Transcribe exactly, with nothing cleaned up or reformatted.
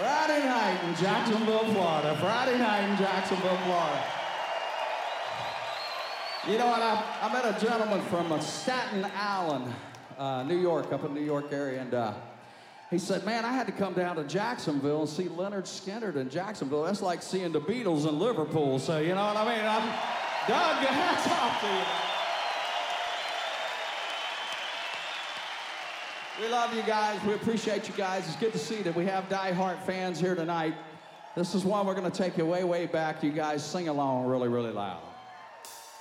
Friday night in Jacksonville, Florida. Friday night in Jacksonville, Florida. You know what? I, I met a gentleman from uh, Staten Island, uh, New York, up in the New York area, and uh, he said, man, I had to come down to Jacksonville and see Leonard Skinner in Jacksonville. That's like seeing the Beatles in Liverpool. So, you know what I mean? I'm, Doug, hats off to you. We love you guys. We appreciate you guys. It's good to see that we have die-hard fans here tonight. This is one we're going to take you way, way back. You guys sing along really, really loud.